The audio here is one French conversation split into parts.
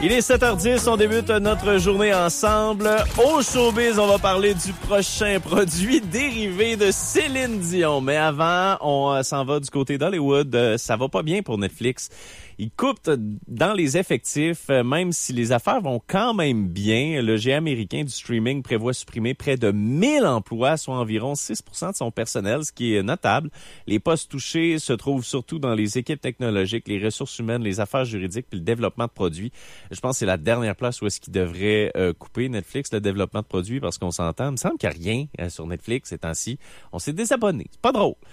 Il est 7h10, on débute notre journée ensemble. Au showbiz, on va parler du prochain produit dérivé de Céline Dion. Mais avant, on s'en va du côté d'Hollywood. Ça va pas bien pour Netflix. Ils coupent dans les effectifs, même si les affaires vont quand même bien. Le géant américain du streaming prévoit supprimer près de 1000 emplois, soit environ 6% de son personnel, ce qui est notable. Les postes touchés se trouvent surtout dans les équipes technologiques, les ressources humaines, les affaires juridiques puis le développement de produits. Je pense que c'est la dernière place où est-ce qu'ils devraient couper Netflix, le développement de produits, parce qu'on s'entend. Il me semble qu'il n'y a rien sur Netflix ces temps-ci. On s'est désabonné. C'est pas drôle.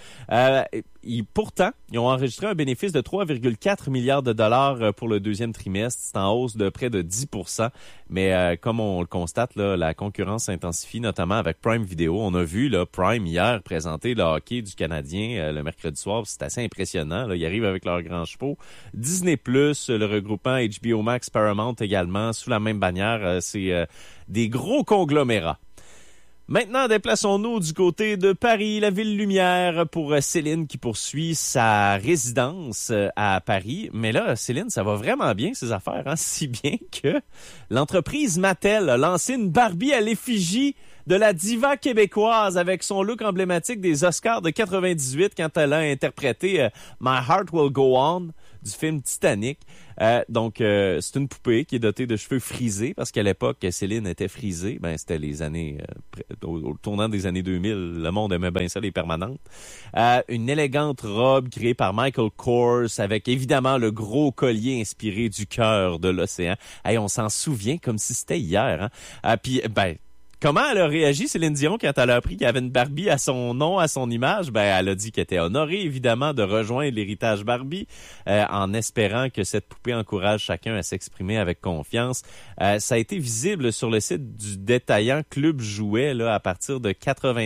Pourtant, ils ont enregistré un bénéfice de 3,4 milliards de dollars pour le deuxième trimestre. C'est en hausse de près de 10%. Mais comme on le constate, là, la concurrence s'intensifie, notamment avec Prime Video. On a vu là, Prime hier présenter le hockey du Canadien le mercredi soir. C'est assez impressionnant. Là. Ils arrivent avec leurs grands chevaux. Disney+, le regroupement HBO Max, Paramount également, sous la même bannière. C'est des gros conglomérats. Maintenant, déplaçons-nous du côté de Paris, la ville lumière, pour Céline qui poursuit sa résidence à Paris. Mais là, Céline, ça va vraiment bien, ses affaires, hein? Si bien que l'entreprise Mattel a lancé une Barbie à l'effigie de la diva québécoise avec son look emblématique des Oscars de 98 quand elle a interprété My Heart Will Go On du film Titanic. Donc, c'est une poupée qui est dotée de cheveux frisés parce qu'à l'époque, Céline était frisée. Ben, c'était les années, au tournant des années 2000, le monde aimait bien ça, les permanentes. Une élégante robe créée par Michael Kors avec évidemment le gros collier inspiré du cœur de l'océan. Hey, on s'en souvient comme si c'était hier, hein. Puis, comment elle a réagi, Céline Dion, quand elle a appris qu'il y avait une Barbie à son nom, à son image? Ben, elle a dit qu'elle était honorée, évidemment, de rejoindre l'héritage Barbie, en espérant que cette poupée encourage chacun à s'exprimer avec confiance. Ça a été visible sur le site du détaillant Club Jouet, là, à partir de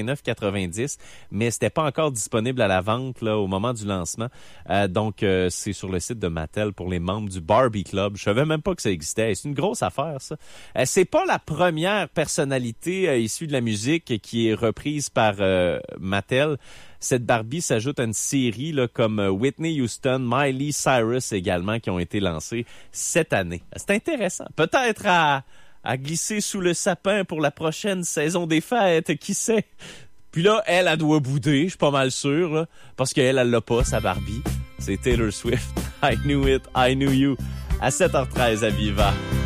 89,90, mais c'était pas encore disponible à la vente, là, au moment du lancement. Donc, c'est sur le site de Mattel pour les membres du Barbie Club. Je savais même pas que ça existait. C'est une grosse affaire, ça. C'est pas la première personnalité issue de la musique qui est reprise par Mattel. Cette Barbie s'ajoute à une série là, comme Whitney Houston, Miley Cyrus également qui ont été lancées cette année. C'est intéressant. Peut-être à glisser sous le sapin pour la prochaine saison des fêtes, qui sait? Puis là, elle doit bouder, je suis pas mal sûr, là, parce qu'elle l'a pas, sa Barbie. C'est Taylor Swift. I Knew It, I Knew You. À 7h13 à Viva.